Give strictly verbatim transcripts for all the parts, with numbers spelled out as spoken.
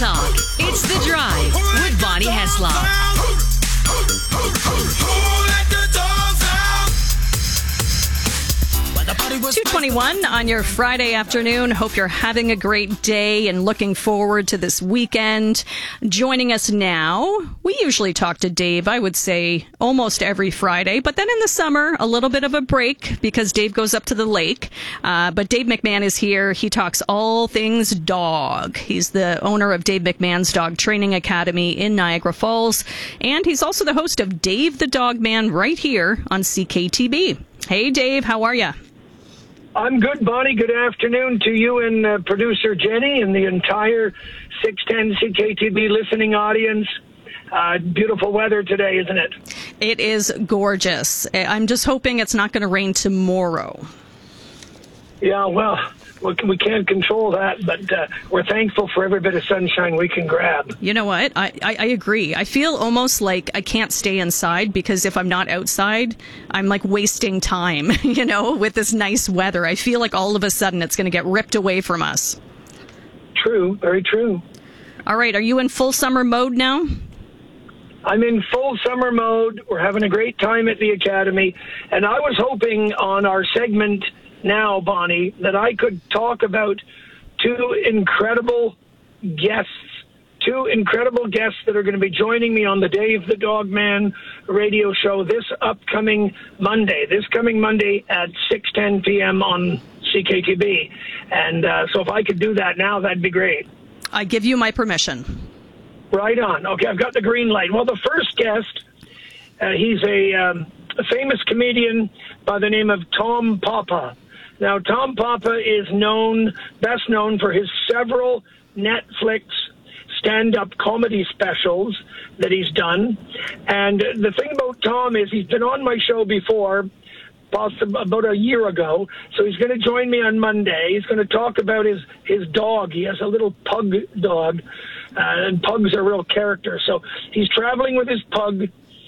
talk. It's The Drive with Bonnie Heslop. two twenty-one on your Friday afternoon. Hope you're having a great day and looking forward to this weekend. Joining us now, we usually talk to Dave, I would say, almost every Friday. But then in the summer, a little bit of a break because Dave goes up to the lake. Uh, but Dave McMahon is here. He talks all things dog. He's the owner of Dave McMahon's Dog Training Academy in Niagara Falls. And he's also the host of Dave the Dog Man right here on C K T B. Hey, Dave, how are you? I'm good, Bonnie. Good afternoon to you and uh, producer Jenny and the entire six ten C K T B listening audience. Uh, beautiful weather today, isn't it? It is gorgeous. I'm just hoping it's not going to rain tomorrow. Yeah, well, we can't control that, but uh, we're thankful for every bit of sunshine we can grab. You know what? I, I, I agree. I feel almost like I can't stay inside because if I'm not outside, I'm like wasting time, you know, with this nice weather. I feel like all of a sudden it's going to get ripped away from us. True, very true. All right, are you in full summer mode now? I'm in full summer mode. We're having a great time at the Academy, and I was hoping on our segment now, Bonnie, that I could talk about two incredible guests, two incredible guests that are going to be joining me on the Dave the Dog Man radio show this upcoming Monday, this coming Monday at six ten p.m. on C K T B. And uh, so if I could do that now, that'd be great. I give you my permission. Right on. Okay, I've got the green light. Well, the first guest, uh, he's a, um, a famous comedian by the name of Tom Papa. Now, Tom Papa is known, best known for his several Netflix stand-up comedy specials that he's done. And the thing about Tom is he's been on my show before, possibly about a year ago. So he's going to join me on Monday. He's going to talk about his, his dog. He has a little pug dog, uh, and pugs are real characters. So he's traveling with his pug,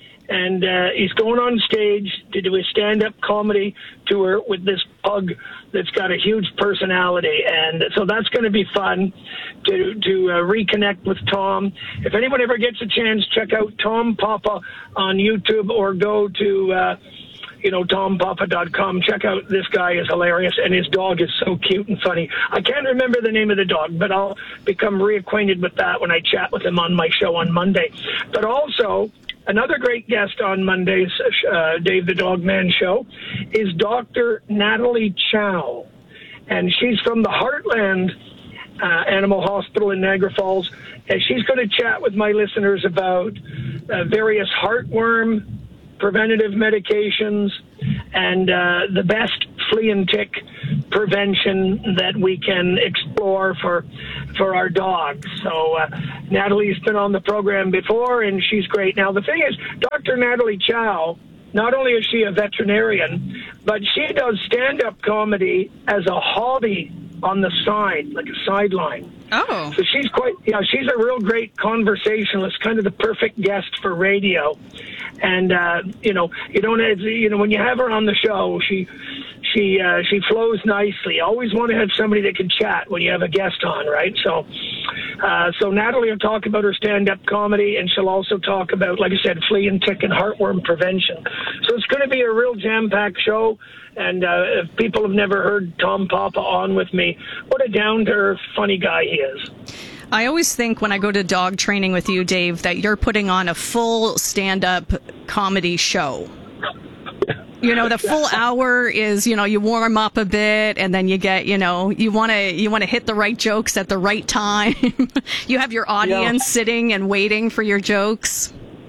and uh, he's going on stage to do a stand-up comedy tour with this pug that's got a huge personality. And so that's going to be fun to to uh, reconnect with Tom. If anyone ever gets a chance, check out Tom Papa on YouTube or go to, uh, you know, tom papa dot com. Check out, this guy is hilarious, and his dog is so cute and funny. I can't remember the name of the dog, but I'll become reacquainted with that when I chat with him on my show on Monday. But also, another great guest on Monday's uh, Dave the Dog Man show is Doctor Natalie Chow. And she's from the Heartland uh, Animal Hospital in Niagara Falls. And she's going to chat with my listeners about uh, various heartworm preventative medications and uh, the best flea and tick prevention that we can explore for for our dogs. So uh, Natalie's been on the program before, and she's great. Now, the thing is, Doctor Natalie Chow, not only is she a veterinarian, but she does stand-up comedy as a hobby on the side, like a sideline. Oh. So she's quite, yeah, she's a real great conversationalist, kind of the perfect guest for radio. And, uh, you know, you don't have, you know, when you have her on the show, she, she, uh, she flows nicely. Always want to have somebody that can chat when you have a guest on, right? So, uh, so Natalie will talk about her stand-up comedy, and she'll also talk about, like I said, flea and tick and heartworm prevention. So it's going to be a real jam-packed show. And uh, if people have never heard Tom Papa on with me, what a down-to-earth, funny guy he is. I always think when I go to dog training with you, Dave, that you're putting on a full stand-up comedy show. You know, the full hour is, you know, you warm up a bit, and then you get, you know, you want to you want to hit the right jokes at the right time. You have your audience yeah. sitting and waiting for your jokes.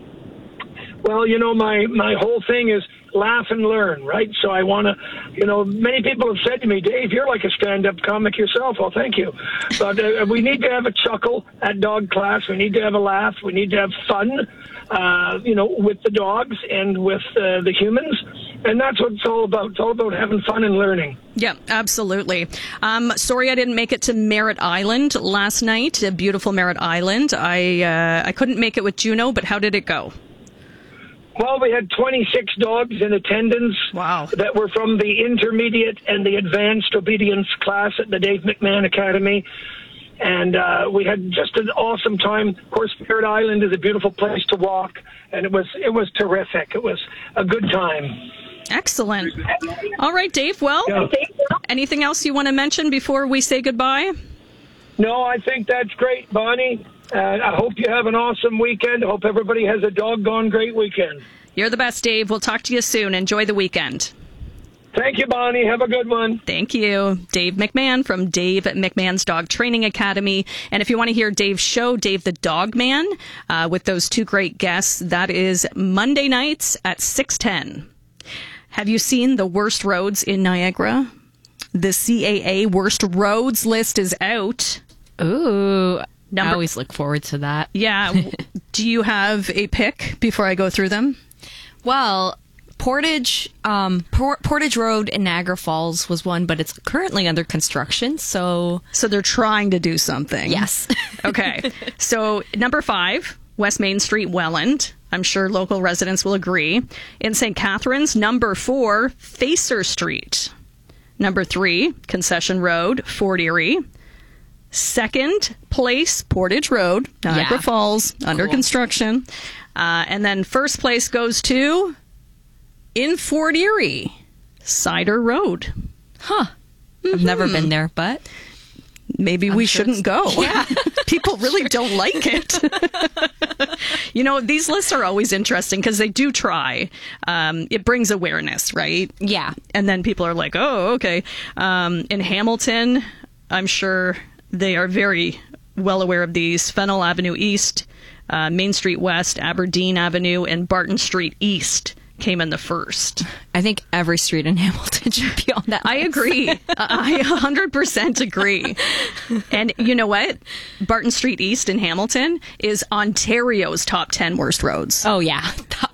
Well, you know, my, my whole thing is laugh and learn, right? So I want to, you know, many people have said to me, Dave, you're like a stand-up comic yourself. Well, thank you. But uh, we need to have a chuckle at dog class. We need to have a laugh. We need to have fun, uh, you know, with the dogs and with uh, the humans. And that's what it's all about. It's all about having fun and learning. Yeah, absolutely. Um, sorry I didn't make it to Merritt Island last night, a beautiful Merritt Island. I uh, I couldn't make it with Juno, but how did it go? Well, we had twenty-six dogs in attendance. Wow. That were from the intermediate and the advanced obedience class at the Dave McMahon Academy. and uh, we had just an awesome time. Of course, Spirit Island is a beautiful place to walk, and it was it was terrific. It was a good time. Excellent. All right, Dave. Well, Yeah. anything else you want to mention before we say goodbye? No, I think that's great, Bonnie. Uh, I hope you have an awesome weekend. I hope everybody has a doggone great weekend. You're the best, Dave. We'll talk to you soon. Enjoy the weekend. Thank you, Bonnie. Have a good one. Thank you. Dave McMahon from Dave McMahon's Dog Training Academy. And if you want to hear Dave's show, Dave the Dog Man, uh, with those two great guests, that is Monday nights at six ten. Have you seen the worst roads in Niagara? The C A A worst roads list is out. Ooh, Number- I always look forward to that. Yeah. Do you have a pick before I go through them? Well, Portage, um, Por- Portage Road in Niagara Falls was one, but it's currently under construction. So, So they're trying to do something. yes. Okay. So number five, West Main Street, Welland. I'm sure local residents will agree. In Saint Catharines, number four, Facer Street. Number three, Concession Road, Fort Erie. Second place, Portage Road, Niagara Yeah. Falls, under Cool. construction. Uh, and then first place goes to, in Fort Erie, Cider Road. Huh. I've never been there, but Maybe we sure shouldn't go. Yeah. People really don't like it. You know, these lists are always interesting because they do try. Um, it brings awareness, right? yeah. And then people are like, oh, okay. Um, in Hamilton, I'm sure they are very well aware of these. Fennel Avenue East, uh, Main Street West, Aberdeen Avenue, and Barton Street East came in the first. I think every street in Hamilton should be on that I list. agree. I one hundred percent agree. And you know what? Barton Street East in Hamilton is Ontario's top ten worst roads. Oh, yeah.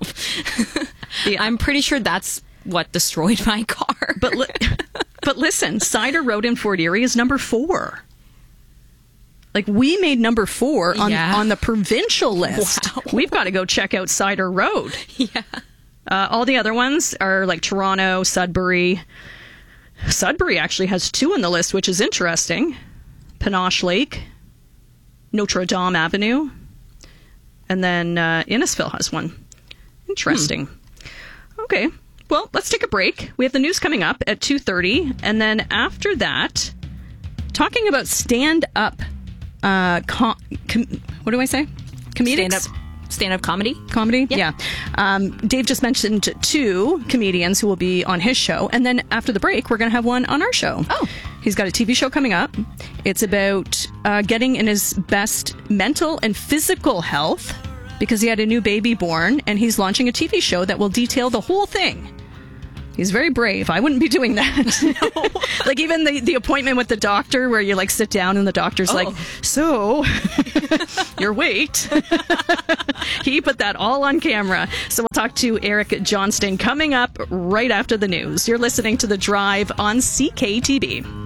Yeah. I'm pretty sure that's what destroyed my car. But li- but listen, Cider Road in Fort Erie is number four. Like, we made number four on, Yeah. on the provincial list. Wow. We've got to go check out Cider Road. yeah. Uh, all the other ones are like Toronto, Sudbury. Sudbury actually has two on the list, which is interesting. Panache Lake, Notre Dame Avenue, and then uh, Innisfil has one. Interesting. Okay, well, let's take a break. We have the news coming up at two thirty, and then after that, talking about stand-up, uh, com- com- what do I say? Comedics? Stand-up, stand-up comedy. Comedy? Yeah. Yeah. Um, Dave just mentioned two comedians who will be on his show. And then after the break, we're going to have one on our show. Oh. He's got a T V show coming up. It's about uh, getting in his best mental and physical health because he had a new baby born. And he's launching a T V show that will detail the whole thing. He's very brave. I wouldn't be doing that. Like even the, the appointment with the doctor where you like sit down and the doctor's Oh. like, so your weight. He put that all on camera. So we'll talk to Eric Johnston coming up right after the news. You're listening to The Drive on C K T B.